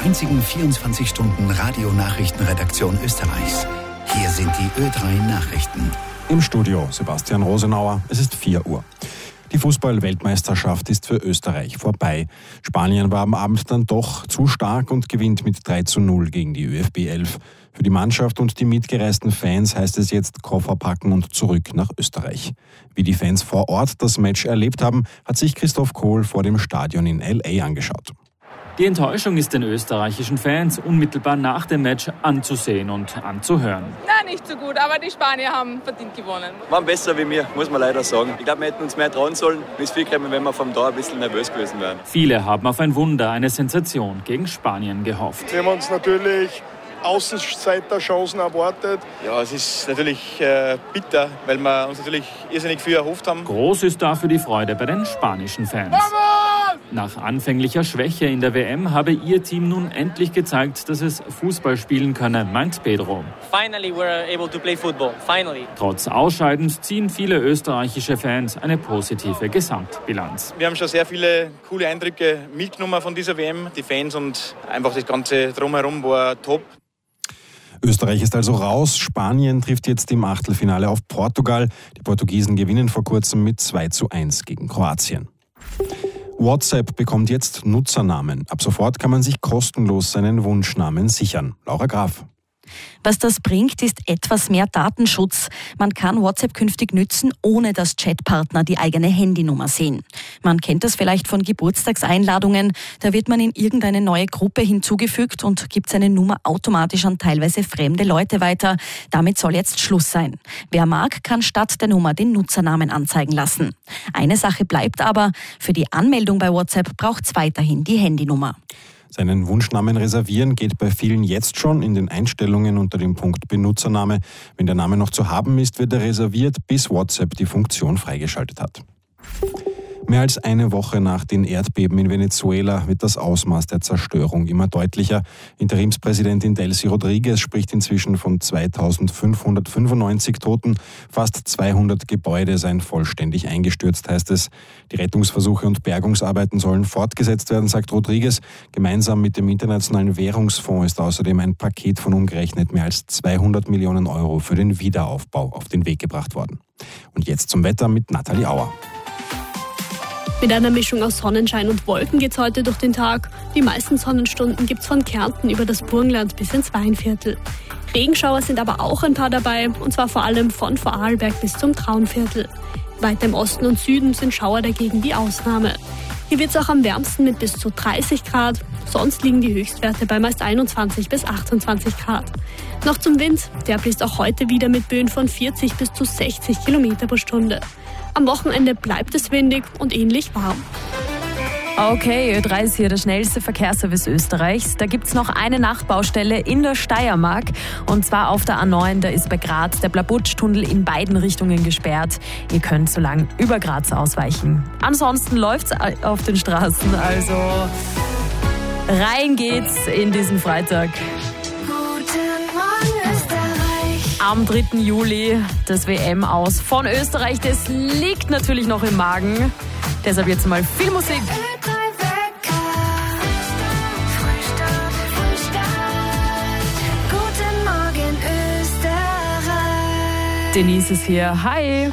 einzigen 24-Stunden-Radio-Nachrichtenredaktion Österreichs. Hier sind die Ö3 Nachrichten. Im Studio Sebastian Rosenauer, es ist 4 Uhr. Die Fußball-Weltmeisterschaft ist für Österreich vorbei. Spanien war am Abend dann doch zu stark und gewinnt mit 3:0 gegen die ÖFB 11. Für die Mannschaft und die mitgereisten Fans heißt es jetzt Koffer packen und zurück nach Österreich. Wie die Fans vor Ort das Match erlebt haben, hat sich Christoph Kohl vor dem Stadion in L.A. angeschaut. Die Enttäuschung ist den österreichischen Fans unmittelbar nach dem Match anzusehen und anzuhören. Nein, nicht so gut, aber die Spanier haben verdient gewonnen. Waren besser wie mir, muss man leider sagen. Ich glaube, wir hätten uns mehr trauen sollen. Mir ist viel gekommen, wenn wir vom Tor ein bisschen nervös gewesen wären. Viele haben auf ein Wunder, eine Sensation gegen Spanien gehofft. Wir haben uns natürlich Außenseiterchancen erwartet. Ja, es ist natürlich bitter, weil wir uns natürlich irrsinnig viel erhofft haben. Groß ist dafür die Freude bei den spanischen Fans. Vamos! Nach anfänglicher Schwäche in der WM habe ihr Team nun endlich gezeigt, dass es Fußball spielen könne, meint Pedro. Finally we're able to play football. Finally. Trotz Ausscheidens ziehen viele österreichische Fans eine positive Gesamtbilanz. Wir haben schon sehr viele coole Eindrücke mitgenommen von dieser WM. Die Fans und einfach das Ganze drumherum war top. Österreich ist also raus. Spanien trifft jetzt im Achtelfinale auf Portugal. Die Portugiesen gewinnen vor kurzem mit 2:1 gegen Kroatien. WhatsApp bekommt jetzt Nutzernamen. Ab sofort kann man sich kostenlos seinen Wunschnamen sichern. Laura Graf. Was das bringt, ist etwas mehr Datenschutz. Man kann WhatsApp künftig nützen, ohne dass Chatpartner die eigene Handynummer sehen. Man kennt das vielleicht von Geburtstagseinladungen. Da wird man in irgendeine neue Gruppe hinzugefügt und gibt seine Nummer automatisch an teilweise fremde Leute weiter. Damit soll jetzt Schluss sein. Wer mag, kann statt der Nummer den Nutzernamen anzeigen lassen. Eine Sache bleibt aber, für die Anmeldung bei WhatsApp braucht es weiterhin die Handynummer. Seinen Wunschnamen reservieren geht bei vielen jetzt schon in den Einstellungen unter dem Punkt Benutzername. Wenn der Name noch zu haben ist, wird er reserviert, bis WhatsApp die Funktion freigeschaltet hat. Mehr als eine Woche nach den Erdbeben in Venezuela wird das Ausmaß der Zerstörung immer deutlicher. Interimspräsidentin Delcy Rodriguez spricht inzwischen von 2595 Toten. Fast 200 Gebäude seien vollständig eingestürzt, heißt es. Die Rettungsversuche und Bergungsarbeiten sollen fortgesetzt werden, sagt Rodriguez. Gemeinsam mit dem Internationalen Währungsfonds ist außerdem ein Paket von umgerechnet mehr als 200 Millionen Euro für den Wiederaufbau auf den Weg gebracht worden. Und jetzt zum Wetter mit Nathalie Auer. Mit einer Mischung aus Sonnenschein und Wolken geht's heute durch den Tag. Die meisten Sonnenstunden gibt's von Kärnten über das Burgenland bis ins Weinviertel. Regenschauer sind aber auch ein paar dabei, und zwar vor allem von Vorarlberg bis zum Traunviertel. Weiter im Osten und Süden sind Schauer dagegen die Ausnahme. Hier wird's auch am wärmsten mit bis zu 30 Grad. Sonst liegen die Höchstwerte bei meist 21 bis 28 Grad. Noch zum Wind, der bläst auch heute wieder mit Böen von 40 bis zu 60 Kilometer pro Stunde. Am Wochenende bleibt es windig und ähnlich warm. Okay, Ö3 ist hier der schnellste Verkehrsservice Österreichs. Da gibt's noch eine Nachtbaustelle in der Steiermark. Und zwar auf der A9, da ist bei Graz der Blabutsch-Tunnel in beiden Richtungen gesperrt. Ihr könnt so lang über Graz ausweichen. Ansonsten läuft's auf den Straßen, also rein geht's in diesen Freitag. Am 3. Juli das WM-Aus von Österreich, das liegt natürlich noch im Magen. Deshalb jetzt mal viel Musik. Denise ist hier. Hi.